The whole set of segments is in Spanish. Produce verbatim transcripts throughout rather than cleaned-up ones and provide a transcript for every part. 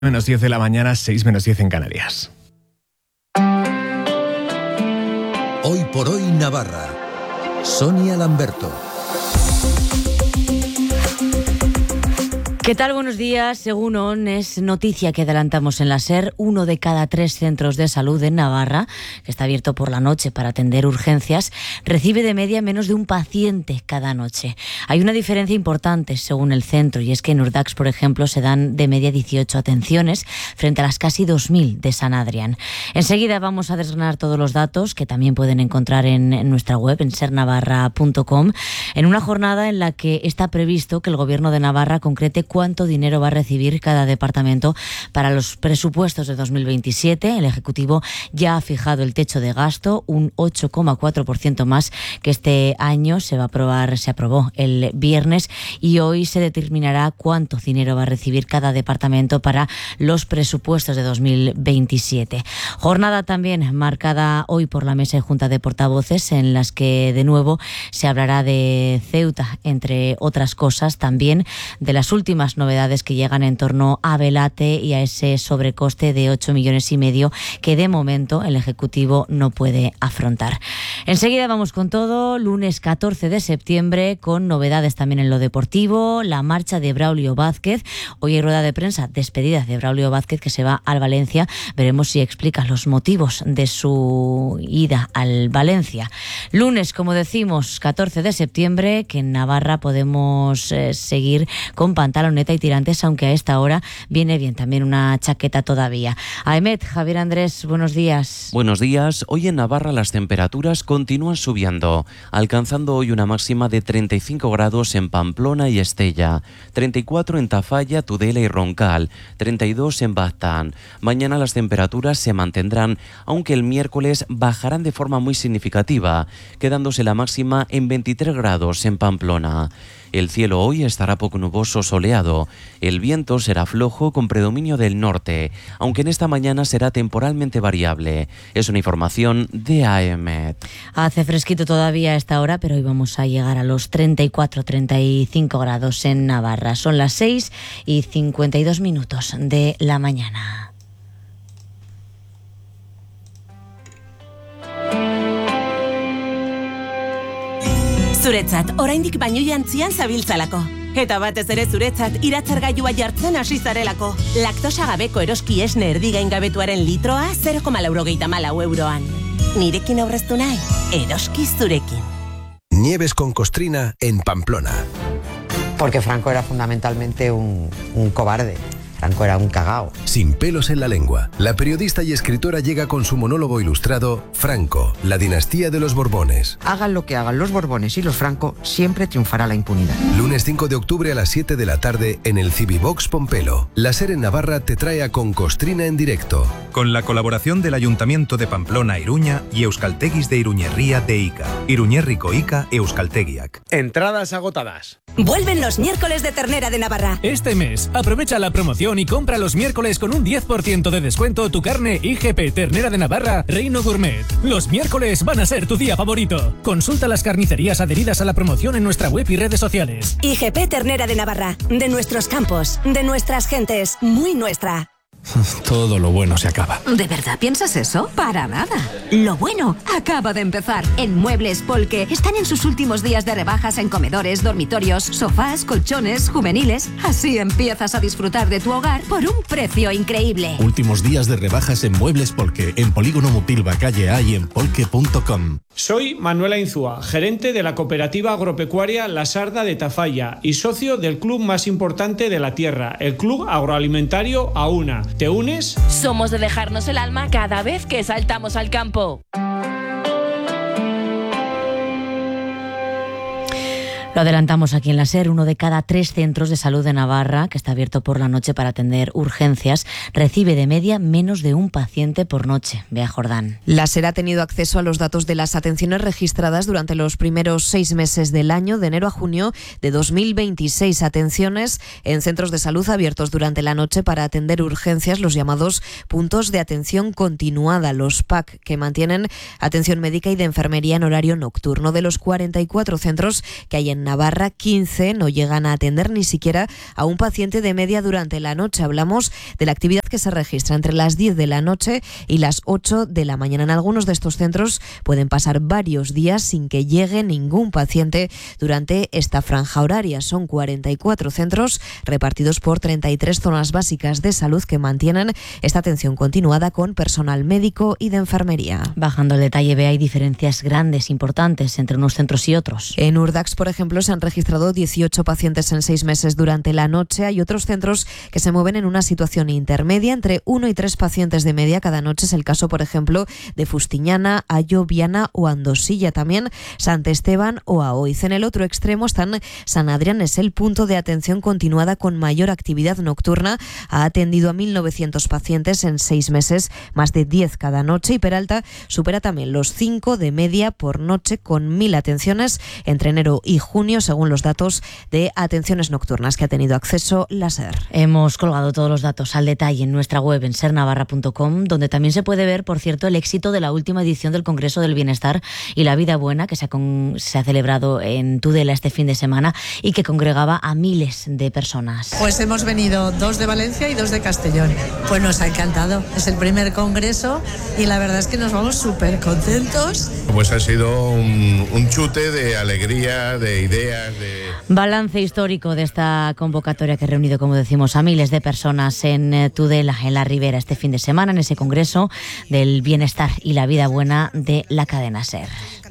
Menos diez de la mañana, seis menos diez en Canarias. Hoy por hoy Navarra. Sonia Lamberto. ¿Qué tal? Buenos días. Según O N, es noticia que adelantamos en la SER, uno de cada tres centros de salud en Navarra, que está abierto por la noche para atender urgencias, recibe de media menos de un paciente cada noche. Hay una diferencia importante según el centro, y es que en Urdax, por ejemplo, se dan de media dieciocho atenciones frente a las casi dos mil de San Adrián. Enseguida vamos a desgranar todos los datos que también pueden encontrar en, en nuestra web, en ser navarra punto com, en una jornada en la que está previsto que el Gobierno de Navarra concrete cuánto dinero va a recibir cada departamento para los presupuestos de dos mil veintisiete. El Ejecutivo ya ha fijado el techo de gasto, un ocho coma cuatro por ciento más que este año. Se va a aprobar, se aprobó el viernes, y hoy se determinará cuánto dinero va a recibir cada departamento para los presupuestos de dos mil veintisiete. Jornada también marcada hoy por la Mesa de Junta de Portavoces, en las que de nuevo se hablará de Ceuta, entre otras cosas, también de las últimas novedades que llegan en torno a Velate y a ese sobrecoste de ocho millones y medio que de momento el Ejecutivo no puede afrontar. Enseguida vamos con todo. Lunes catorce de septiembre, con novedades también en lo deportivo, la marcha de Braulio Vázquez. Hoy hay rueda de prensa, despedida de Braulio Vázquez, que se va al Valencia. Veremos si explica los motivos de su ida al Valencia. Lunes, como decimos, catorce de septiembre, que en Navarra podemos eh, seguir con pantaloneta y tirantes, aunque a esta hora viene bien también una chaqueta todavía. Aemet, Javier Andrés, buenos días. Buenos días. Hoy en Navarra las temperaturas continúan subiendo, alcanzando hoy una máxima de treinta y cinco grados en Pamplona y Estella, treinta y cuatro en Tafalla, Tudela y Roncal, treinta y dos en Baztán. Mañana las temperaturas se mantendrán, aunque el miércoles bajarán de forma muy significativa, quedándose la máxima en veintitrés grados en Pamplona. El cielo hoy estará poco nuboso, soleado. El viento será flojo con predominio del norte, aunque en esta mañana será temporalmente variable. Es una información de AEMET. Hace fresquito todavía a esta hora, pero hoy vamos a llegar a los treinta y cuatro, treinta y cinco grados en Navarra. Son las seis y cincuenta y dos minutos de la mañana. Zuretzat, oraindik baino jantzian zabiltzalako. Eta batez ere zuretzat, iratzargailua jartzen hasi zarelako. Laktosa gabeko eroski esne erdigaingabetuaren litroa zero koma laurogeita hamalau euroan. Nirekin aurreztu nahi, eroski zurekin. Nieves con Costrina en Pamplona. Porque Franco era fundamentalmente un, un cobarde. Franco era un cagao. Sin pelos en la lengua, la periodista y escritora llega con su monólogo ilustrado Franco, la dinastía de los Borbones. Hagan lo que hagan los Borbones y los Franco, siempre triunfará la impunidad. Lunes cinco de octubre a las siete de la tarde en el Cibivox Pompelo. La SER en Navarra te trae a Con Costrina en directo. Con la colaboración del Ayuntamiento de Pamplona Iruña y Euskalteguis de Iruñerría de Ica. Iruñerriko Ica Euskaltegiak. Entradas agotadas. Vuelven los miércoles de ternera de Navarra. Este mes, aprovecha la promoción y compra los miércoles con un diez por ciento de descuento tu carne I G P Ternera de Navarra Reino Gourmet. Los miércoles van a ser tu día favorito. Consulta las carnicerías adheridas a la promoción en nuestra web y redes sociales. I G P Ternera de Navarra. De nuestros campos, de nuestras gentes, muy nuestra. Todo lo bueno se acaba. ¿De verdad piensas eso? Para nada. Lo bueno acaba de empezar. En Muebles Polke están en sus últimos días de rebajas en comedores, dormitorios, sofás, colchones, juveniles. Así empiezas a disfrutar de tu hogar por un precio increíble. Últimos días de rebajas en Muebles Polke, en Polígono Mutilva, calle A y en polke punto com. Soy Manuela Inzúa, gerente de la cooperativa agropecuaria La Sarda de Tafalla y socio del club más importante de la tierra, el Club Agroalimentario AUNA. ¿Te unes? Somos de dejarnos el alma cada vez que saltamos al campo. Lo adelantamos aquí en la SER, uno de cada tres centros de salud de Navarra, que está abierto por la noche para atender urgencias, recibe de media menos de un paciente por noche. Bea Jordán. La SER ha tenido acceso a los datos de las atenciones registradas durante los primeros seis meses del año, de enero a junio de dos mil veintiséis. Atenciones en centros de salud abiertos durante la noche para atender urgencias, los llamados puntos de atención continuada, los P A C, que mantienen atención médica y de enfermería en horario nocturno. De los cuarenta y cuatro centros que hay en en Navarra, quince no llegan a atender ni siquiera a un paciente de media durante la noche. Hablamos de la actividad que se registra entre las diez de la noche y las ocho de la mañana. En algunos de estos centros pueden pasar varios días sin que llegue ningún paciente durante esta franja horaria. Son cuarenta y cuatro centros repartidos por treinta y tres zonas básicas de salud que mantienen esta atención continuada con personal médico y de enfermería. Bajando el detalle, ve, hay diferencias grandes, importantes entre unos centros y otros. En Urdax, por ejemplo, se han registrado dieciocho pacientes en seis meses durante la noche. Hay otros centros que se mueven en una situación intermedia, entre uno y tres pacientes de media cada noche. Es el caso, por ejemplo, de Fustiñana, Ayo, Viana o Andosilla. También Sant Esteban o Aoiz. En el otro extremo están San Adrián, es el punto de atención continuada con mayor actividad nocturna. Ha atendido a mil novecientos pacientes en seis meses, más de diez cada noche, y Peralta supera también los cinco de media por noche con mil atenciones entre enero y junio, según los datos de atenciones nocturnas que ha tenido acceso la SER. Hemos colgado todos los datos al detalle en nuestra web en ser navarra punto com, donde también se puede ver, por cierto, el éxito de la última edición del Congreso del Bienestar y la Vida Buena que se ha, con, se ha celebrado en Tudela este fin de semana y que congregaba a miles de personas. Pues hemos venido dos de Valencia y dos de Castellón. Pues nos ha encantado. Es el primer congreso y la verdad es que nos vamos súper contentos. Pues ha sido un, un chute de alegría, de ideas, de... Balance histórico de esta convocatoria que ha reunido, como decimos, a miles de personas en Tudela, en la Ribera, este fin de semana, en ese Congreso del Bienestar y la Vida Buena de la cadena SER.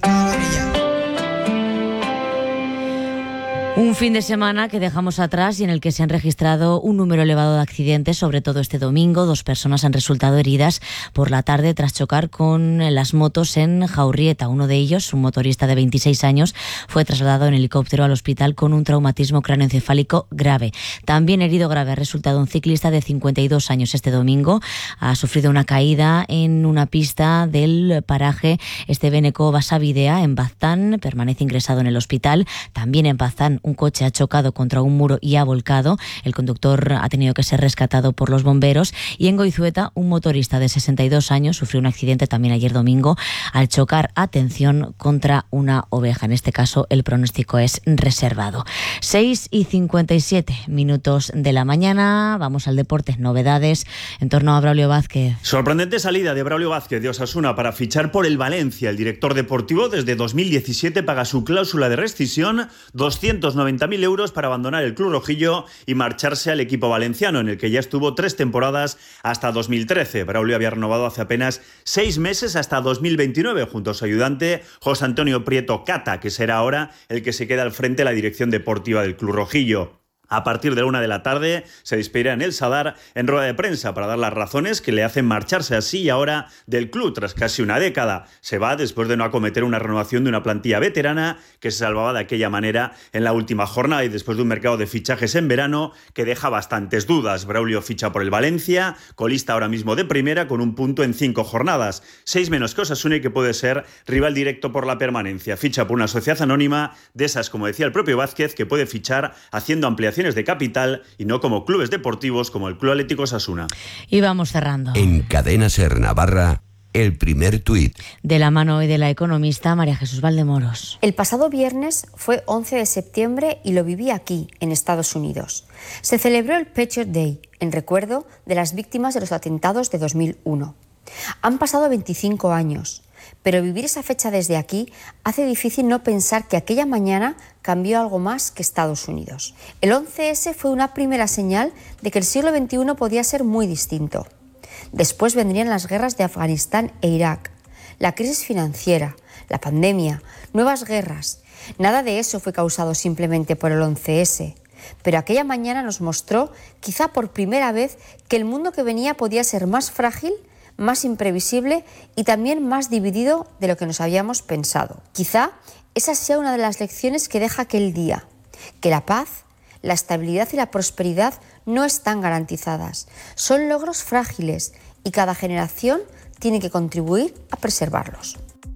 Un fin de semana que dejamos atrás y en el que se han registrado un número elevado de accidentes, sobre todo este domingo. Dos personas han resultado heridas por la tarde tras chocar con las motos en Jaurrieta. Uno de ellos, un motorista de veintiséis años, fue trasladado en helicóptero al hospital con un traumatismo cráneoencefálico grave. También herido grave ha resultado un ciclista de cincuenta y dos años este domingo. Ha sufrido una caída en una pista del paraje Estebeneco Basavidea en Baztán. Permanece ingresado en el hospital. También en Baztán, un coche ha chocado contra un muro y ha volcado. El conductor ha tenido que ser rescatado por los bomberos. Y en Goizueta, un motorista de sesenta y dos años sufrió un accidente también ayer domingo al chocar, atención, contra una oveja. En este caso, el pronóstico es reservado. seis y cincuenta y siete minutos de la mañana. Vamos al deporte. Novedades en torno a Braulio Vázquez. Sorprendente salida de Braulio Vázquez de Osasuna para fichar por el Valencia. El director deportivo desde dos mil diecisiete paga su cláusula de rescisión, doscientos noventa mil euros para abandonar el club rojillo y marcharse al equipo valenciano, en el que ya estuvo tres temporadas hasta dos mil trece. Braulio había renovado hace apenas seis meses hasta dos mil veintinueve junto a su ayudante José Antonio Prieto Cata, que será ahora el que se queda al frente de la dirección deportiva del club rojillo. A partir de la una de la tarde se despedirá en el Sadar en rueda de prensa para dar las razones que le hacen marcharse así y ahora del club tras casi una década. Se va después de no acometer una renovación de una plantilla veterana que se salvaba de aquella manera en la última jornada y después de un mercado de fichajes en verano que deja bastantes dudas. Braulio ficha por el Valencia, colista ahora mismo de primera con un punto en cinco jornadas, seis menos que Osasuna y que puede ser rival directo por la permanencia. Ficha por una sociedad anónima de esas, como decía el propio Vázquez, que puede fichar haciendo ampliaciones de capital y no como clubes deportivos como el Club Atlético Osasuna. Y vamos cerrando. En Cadena SER Navarra, el primer tuit. De la mano hoy de la economista María Jesús Valdemoros. El pasado viernes fue once de septiembre y lo viví aquí, en Estados Unidos. Se celebró el Patriot Day, en recuerdo de las víctimas de los atentados de dos mil uno. Han pasado veinticinco años. Pero vivir esa fecha desde aquí hace difícil no pensar que aquella mañana cambió algo más que Estados Unidos. El once ese fue una primera señal de que el siglo veintiuno podía ser muy distinto. Después vendrían las guerras de Afganistán e Irak, la crisis financiera, la pandemia, nuevas guerras. Nada de eso fue causado simplemente por el once ese. Pero aquella mañana nos mostró, quizá por primera vez, que el mundo que venía podía ser más frágil, más imprevisible y también más dividido de lo que nos habíamos pensado. Quizá esa sea una de las lecciones que deja aquel día, que la paz, la estabilidad y la prosperidad no están garantizadas. Son logros frágiles y cada generación tiene que contribuir a preservarlos.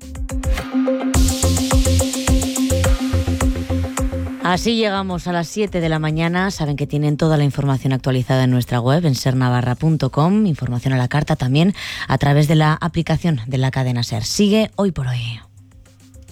Así llegamos a las siete de la mañana. Saben que tienen toda la información actualizada en nuestra web, en ser navarra punto com. Información a la carta también a través de la aplicación de la cadena SER. Sigue Hoy por Hoy.